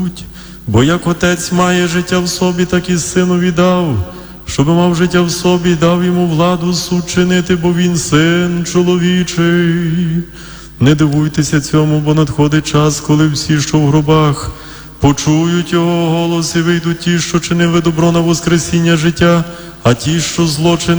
Бо як Отець має життя в собі, так і Синові дав, щоб мав життя в собі, дав йому владу суд чинити, бо він Син чоловічий. Не дивуйтеся цьому, бо надходить час, коли всі, що в гробах, почують його голос і вийдуть ті, що чинили добро на воскресіння життя, а ті, що зло чинили,